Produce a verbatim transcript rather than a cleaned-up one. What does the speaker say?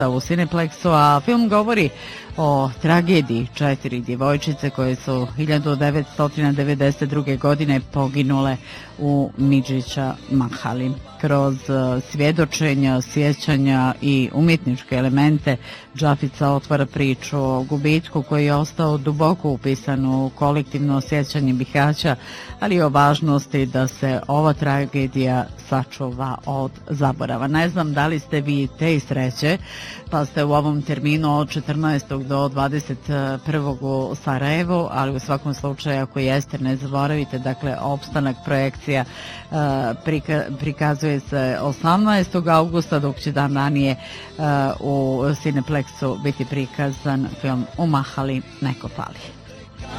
u Cineplexu, a film govori o tragediji četiri djevojčice koje su hiljadu devetsto devedeset druge. godine poginule u Midžića Mahali. Kroz svjedočenja, sjećanja i umjetničke elemente Džafica otvara priču o gubitku koji je ostao duboko upisan u kolektivno sjećanje Bihaća, ali i o važnosti da se ova tragedija sačuva od zaborava. Ne znam da li ste vi te sreće, pa ste u ovom terminu od četrnaestog do dvadeset prvog u Sarajevu, ali u svakom slučaju ako jeste ne zaboravite, dakle opstanak projekcija uh, prika, prikazuje se osamnaestog augusta, dok će dan ranije uh, u Cineplexu biti prikazan film U Mahali neko fali.